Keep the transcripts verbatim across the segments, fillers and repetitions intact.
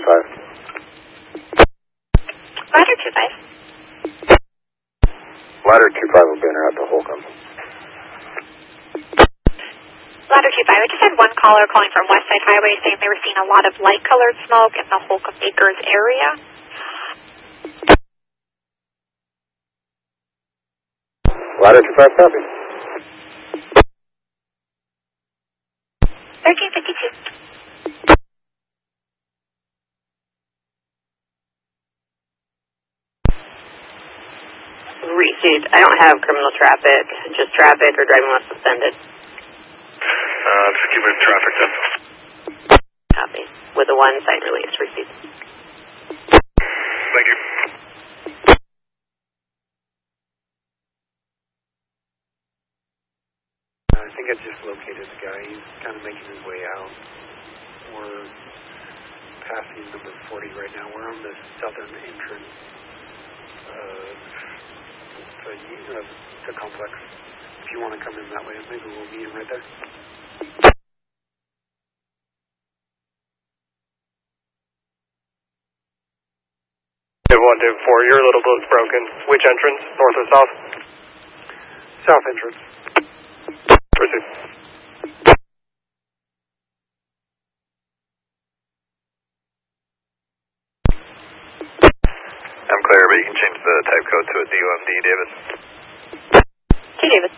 five. Ladder two five. Ladder two five will be interrupt to Holcomb. Ladder two five, I just had one caller calling from Westside Highway saying they were seeing a lot of light-colored smoke in the Holcomb Acres area. Ladder two five, copy. thirteen fifty-two. Received. I don't have criminal traffic, just traffic or driving while suspended. Uh, just keep it in traffic then. Copy. With a one site release received. Thank you. I think I just located the guy. He's kind of making his way out. We're passing number forty right now. We're on the southern entrance of the, uh, the complex. If you want to come in that way, maybe we'll meet him right there. David one, David four, your little boat's broken. Which entrance? North or south? South entrance. Proceed. I'm clear, but you can change the type code to a D O M D, David. Hey, David.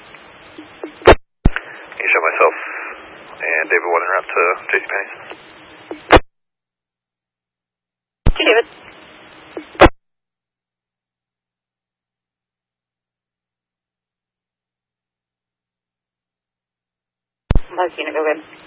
You show myself and David one interrupt to JCPenney's. Hey, David. Mark, you go good.